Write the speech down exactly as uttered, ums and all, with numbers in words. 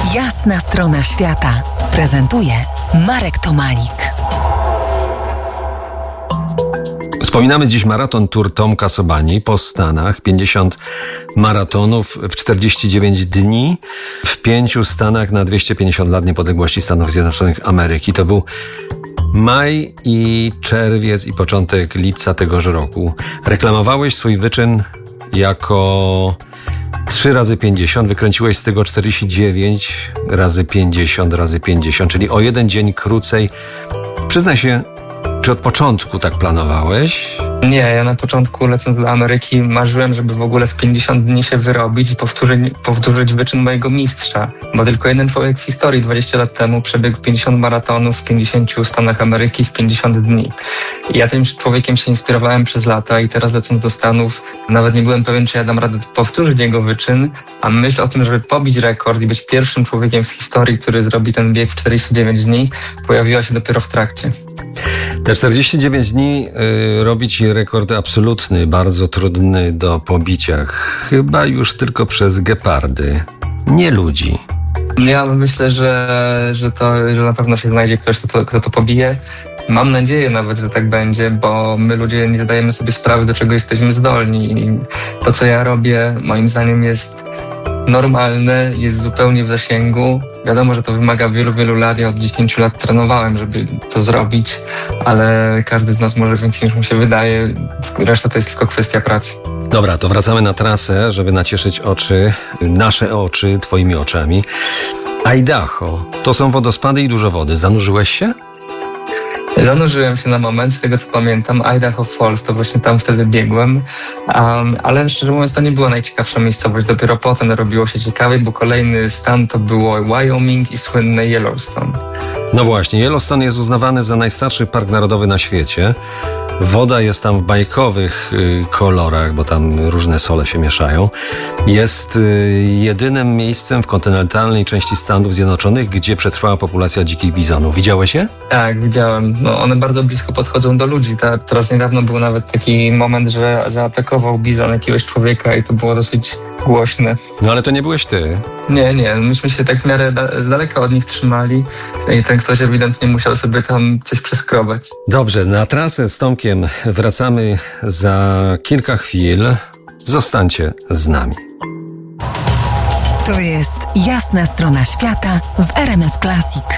Jasna strona świata prezentuje Marek Tomalik. Wspominamy dziś maraton Tour Tomka Sobani po Stanach. pięćdziesiąt maratonów w czterdzieści dziewięć dni w pięciu stanach na dwieście pięćdziesiąt lat niepodległości Stanów Zjednoczonych Ameryki. To był maj i czerwiec i początek lipca tegoż roku. Reklamowałeś swój wyczyn jako trzy razy pięćdziesiąt, wykręciłeś z tego czterdzieści dziewięć razy pięćdziesiąt razy pięćdziesiąt, czyli o jeden dzień krócej. Przyznaj się, czy od początku tak planowałeś? Nie, ja na początku lecąc do Ameryki marzyłem, żeby w ogóle w pięćdziesiąt dni się wyrobić i powtórzyć, powtórzyć wyczyn mojego mistrza. Bo tylko jeden człowiek w historii dwadzieścia lat temu przebiegł pięćdziesiąt maratonów w pięćdziesięciu stanach Ameryki w pięćdziesiąt dni. I ja tym człowiekiem się inspirowałem przez lata i teraz lecąc do Stanów nawet nie byłem pewien, czy ja dam radę powtórzyć jego wyczyn, a myśl o tym, żeby pobić rekord i być pierwszym człowiekiem w historii, który zrobi ten bieg w czterdzieści dziewięć dni, pojawiła się dopiero w trakcie. Te czterdzieści dziewięć dni y, robi ci rekord absolutny, bardzo trudny do pobicia. Chyba już tylko przez gepardy, nie ludzi. Ja myślę, że, że, to, że na pewno się znajdzie ktoś, kto to, kto to pobije. Mam nadzieję nawet, że tak będzie, bo my ludzie nie zdajemy sobie sprawy, do czego jesteśmy zdolni. I to, co ja robię, moim zdaniem jest normalne, jest zupełnie w zasięgu. Wiadomo, że to wymaga wielu, wielu lat. Ja od dziesięciu lat trenowałem, żeby to zrobić, ale każdy z nas może więcej niż mu się wydaje. Reszta to jest tylko kwestia pracy. Dobra, to wracamy na trasę, żeby nacieszyć oczy, nasze oczy, twoimi oczami. Idaho, to są wodospady i dużo wody. Zanurzyłeś się? Zanurzyłem się na moment, z tego co pamiętam. Idaho Falls, to właśnie tam wtedy biegłem, um, ale szczerze mówiąc to nie była najciekawsza miejscowość. Dopiero potem robiło się ciekawiej, bo kolejny stan to było Wyoming i słynne Yellowstone. No właśnie, Yellowstone jest uznawany za najstarszy park narodowy na świecie. Woda jest tam w bajkowych y, kolorach, bo tam różne sole się mieszają. Jest y, jedynym miejscem w kontynentalnej części Stanów Zjednoczonych, gdzie przetrwała populacja dzikich bizonów. Widziałeś je? Tak, widziałem. No, one bardzo blisko podchodzą do ludzi. Ta, teraz niedawno był nawet taki moment, że zaatakował bizon jakiegoś człowieka i to było dosyć głośne. No ale to nie byłeś ty. Nie, nie. Myśmy się tak w miarę da- z daleka od nich trzymali i ten ktoś ewidentnie musiał sobie tam coś przeskrobać. Dobrze, na trasę z Tomkiem wracamy za kilka chwil. Zostańcie z nami. To jest Jasna strona świata w R M F Classic.